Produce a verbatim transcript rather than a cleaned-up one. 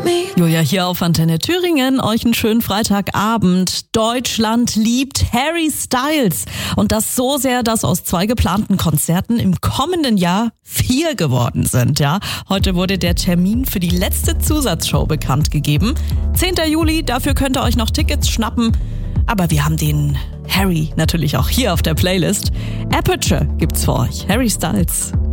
me. Julia hier auf Antenne Thüringen. Euch einen schönen Freitagabend. Deutschland liebt Harry Styles. Und das so sehr, dass aus zwei geplanten Konzerten im kommenden Jahr vier geworden sind. Ja, heute wurde der Termin für die letzte Zusatzshow bekannt gegeben. zehnten Juli, dafür könnt ihr euch noch Tickets schnappen. Aber wir haben den Harry natürlich auch hier auf der Playlist. Aperture gibt's für euch. Harry Styles.